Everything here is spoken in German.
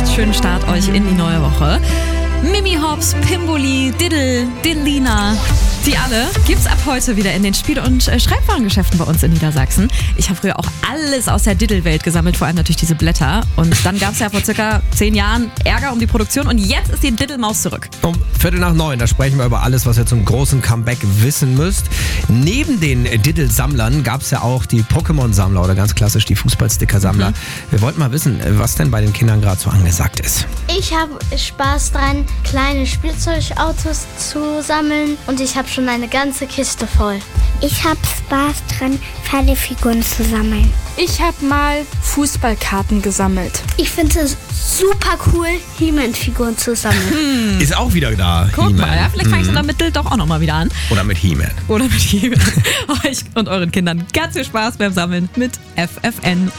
schönen Start euch in die neue Woche. Mimi Hops, Pimboli, Diddle, Diddlina, die alle gibt's ab heute wieder in den Spiel- und Schreibwarengeschäften bei uns in Niedersachsen. Ich habe früher auch alles aus der Diddle-Welt gesammelt, vor allem natürlich diese Blätter. Und dann gab's ja vor circa 10 Jahren Ärger um die Produktion und jetzt ist die Diddle-Maus zurück. Um 8:45, da sprechen wir über alles, was ihr zum großen Comeback wissen müsst. Neben den Diddle-Sammlern gab's ja auch die Pokémon-Sammler oder ganz klassisch die Fußballsticker-Sammler. Wir wollten mal wissen, was denn bei den Kindern gerade so angesagt ist. Ich habe Spaß dran, kleine Spielzeugautos zu sammeln und ich habe schon eine ganze Kiste voll. Ich habe Spaß dran, Pferdefiguren zu sammeln. Ich habe mal Fußballkarten gesammelt. Ich finde es super cool, He-Man-Figuren zu sammeln. Ist auch wieder da. Guck He-Man. mal, ja, vielleicht fange ich damit doch auch nochmal wieder an. Oder mit He-Man. Oder mit He-Man. Euch und euren Kindern ganz viel Spaß beim Sammeln mit FFN.